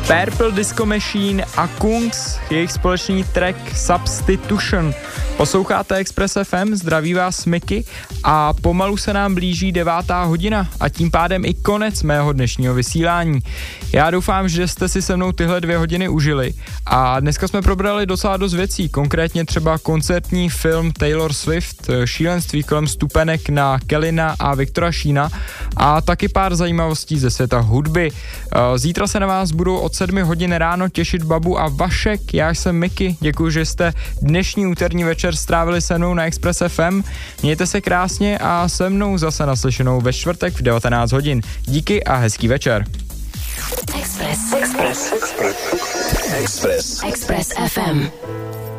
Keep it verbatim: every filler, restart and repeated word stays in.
Purple Disco Machine a Kungs, jejich společný track Substitution. Posloucháte Express F M, zdraví vás Miky a pomalu se nám blíží devátá hodina a tím pádem i konec mého dnešního vysílání. Já doufám, že jste si se mnou tyhle dvě hodiny užili a dneska jsme probrali docela dost věcí, konkrétně třeba koncertní film Taylor Swift, šílenství kolem stupenek na Kellina a Viktora Sheena a taky pár zajímavostí ze světa hudby. Zítra se na vás budou od sedmi hodin ráno těšit Babu a Vašek, já jsem Miky, děkuji, že jste dnešní úterní večer strávili se mnou na Express F M. Mějte se krásně a se mnou zase naslyšenou ve čtvrtek v devatenáct hodin. Díky a hezký večer. Express. Express. Express. Express. Express F M.